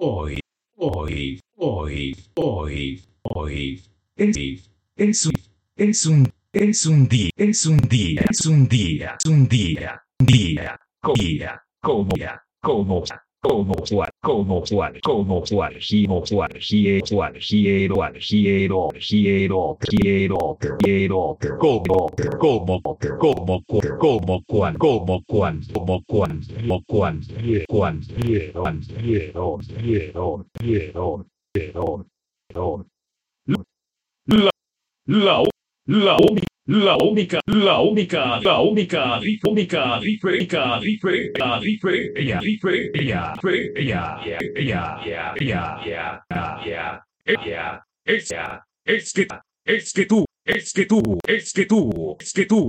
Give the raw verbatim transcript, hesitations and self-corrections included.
hoy, hoy, hoy, hoy, hoy, es, es un, es un, es un día, es un día, es un día, es un día, día, día, como ya, como ya, como cual, como cual, como cual, como cual, quiero, cual, quiero, cual, quiero, quiero, quiero, quiero, como, como, como, como, cual, como, cual, como, cual, como, cual, cual, quiero, quiero, quiero, quiero, quiero, quiero. La, la, la, uni- la única, la única, la única, ri- única, única, única, única, única, única, ya, ya, ya, ya, ya, ya, ya, ya, es, ya, es que, es que tú, es que tú, es que tú, es que tú.